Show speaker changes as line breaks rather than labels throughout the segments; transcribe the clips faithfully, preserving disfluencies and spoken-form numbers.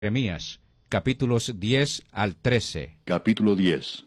Jeremías, capítulos diez al trece.
Capítulo diez.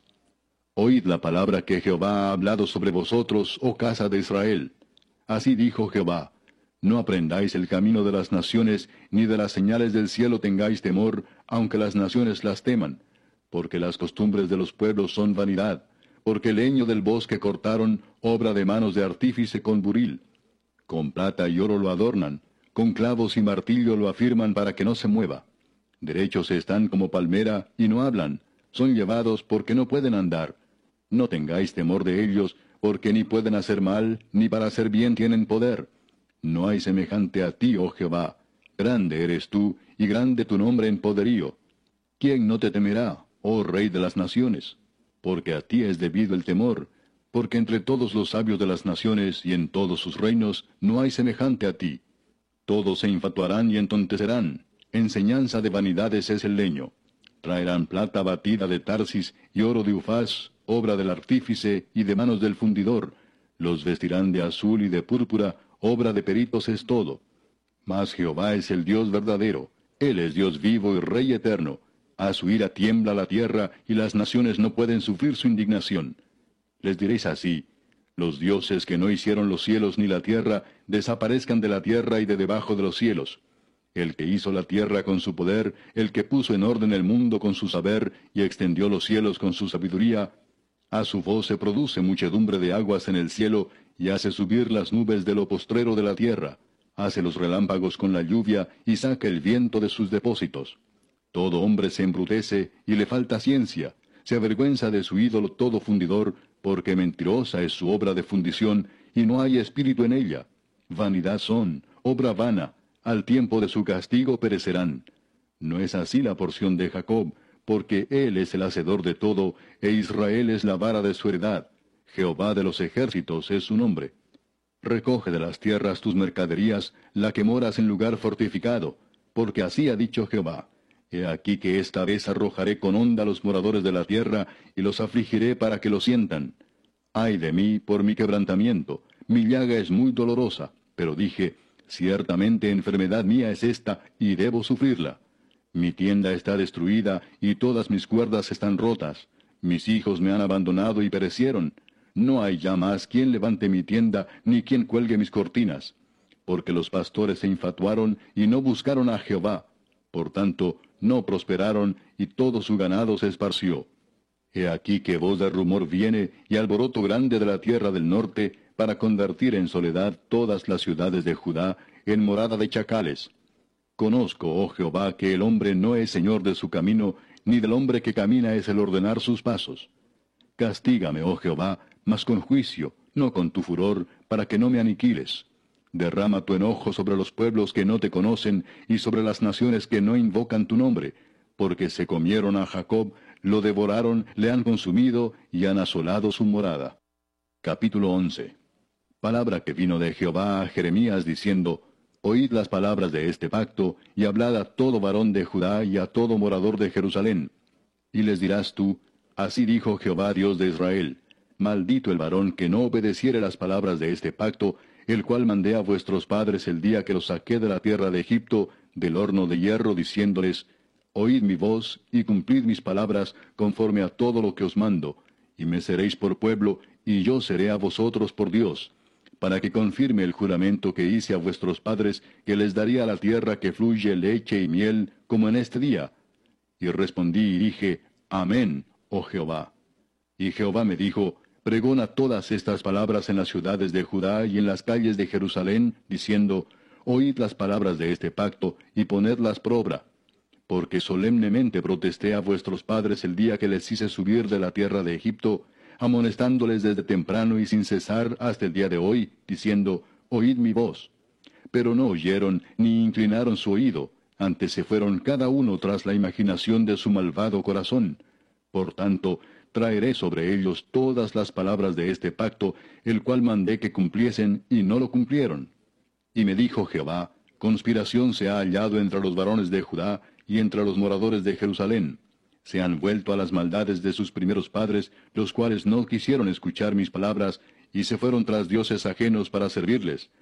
Oíd la palabra que Jehová ha hablado sobre vosotros, oh casa de Israel. Así dijo Jehová: No aprendáis el camino de las naciones, ni de las señales del cielo tengáis temor, aunque las naciones las teman. Porque las costumbres de los pueblos son vanidad, porque el leño del bosque cortaron, obra de manos de artífice con buril. Con plata y oro lo adornan, con clavos y martillo lo afirman para que no se mueva. Derechos están como palmera, y no hablan, son llevados porque no pueden andar. No tengáis temor de ellos, porque ni pueden hacer mal, ni para hacer bien tienen poder. No hay semejante a ti, oh Jehová. Grande eres tú, y grande tu nombre en poderío. ¿Quién no te temerá, oh Rey de las naciones? Porque a ti es debido el temor, porque entre todos los sabios de las naciones y en todos sus reinos no hay semejante a ti. Todos se infatuarán y entontecerán. Enseñanza de vanidades es el leño. Traerán plata batida de Tarsis y oro de Ufaz, obra del artífice y de manos del fundidor. Los vestirán de azul y de púrpura, obra de peritos es todo. Mas Jehová es el Dios verdadero. Él es Dios vivo y Rey eterno. A su ira tiembla la tierra, y las naciones no pueden sufrir su indignación. Les diréis así: los dioses que no hicieron los cielos ni la tierra, desaparezcan de la tierra y de debajo de los cielos. El que hizo la tierra con su poder, el que puso en orden el mundo con su saber, y extendió los cielos con su sabiduría, a su voz se produce muchedumbre de aguas en el cielo, y hace subir las nubes de lo postrero de la tierra, hace los relámpagos con la lluvia, y saca el viento de sus depósitos. Todo hombre se embrutece, y le falta ciencia, se avergüenza de su ídolo todo fundidor, porque mentirosa es su obra de fundición, y no hay espíritu en ella. Vanidad son, obra vana, al tiempo de su castigo perecerán. No es así la porción de Jacob, porque él es el hacedor de todo, e Israel es la vara de su heredad. Jehová de los ejércitos es su nombre. Recoge de las tierras tus mercaderías, la que moras en lugar fortificado, porque así ha dicho Jehová: He aquí que esta vez arrojaré con honda a los moradores de la tierra, y los afligiré para que lo sientan. Ay de mí por mi quebrantamiento, mi llaga es muy dolorosa, pero dije: Ciertamente enfermedad mía es esta, y debo sufrirla. Mi tienda está destruida, y todas mis cuerdas están rotas. Mis hijos me han abandonado y perecieron. No hay ya más quien levante mi tienda, ni quien cuelgue mis cortinas. Porque los pastores se infatuaron, y no buscaron a Jehová. Por tanto, no prosperaron, y todo su ganado se esparció. He aquí que voz de rumor viene, y alboroto grande de la tierra del norte, para convertir en soledad todas las ciudades de Judá, en morada de chacales. Conozco, oh Jehová, que el hombre no es señor de su camino, ni del hombre que camina es el ordenar sus pasos. Castígame, oh Jehová, mas con juicio, no con tu furor, para que no me aniquiles. Derrama tu enojo sobre los pueblos que no te conocen, y sobre las naciones que no invocan tu nombre, porque se comieron a Jacob, lo devoraron, le han consumido, y han asolado su morada. Capítulo once. Palabra que vino de Jehová a Jeremías diciendo: Oíd las palabras de este pacto, y hablad a todo varón de Judá y a todo morador de Jerusalén. Y les dirás tú: Así dijo Jehová Dios de Israel: Maldito el varón que no obedeciere las palabras de este pacto, el cual mandé a vuestros padres el día que los saqué de la tierra de Egipto, del horno de hierro, diciéndoles: Oíd mi voz, y cumplid mis palabras, conforme a todo lo que os mando, y me seréis por pueblo, y yo seré a vosotros por Dios, para que confirme el juramento que hice a vuestros padres, que les daría la tierra que fluye leche y miel, como en este día. Y respondí y dije: Amén, oh Jehová. Y Jehová me dijo: Pregona todas estas palabras en las ciudades de Judá y en las calles de Jerusalén, diciendo: Oíd las palabras de este pacto, y ponedlas por obra. Porque solemnemente protesté a vuestros padres el día que les hice subir de la tierra de Egipto, amonestándoles desde temprano y sin cesar hasta el día de hoy, diciendo: Oíd mi voz. Pero no oyeron, ni inclinaron su oído, antes se fueron cada uno tras la imaginación de su malvado corazón. Por tanto, traeré sobre ellos todas las palabras de este pacto, el cual mandé que cumpliesen, y no lo cumplieron. Y me dijo Jehová: Conspiración se ha hallado entre los varones de Judá y entre los moradores de Jerusalén. Se han vuelto a las maldades de sus primeros padres, los cuales no quisieron escuchar mis palabras, y se fueron tras dioses ajenos para servirles.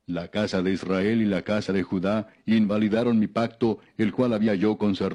La casa de Israel y la casa de Judá invalidaron mi pacto, el cual había yo concertado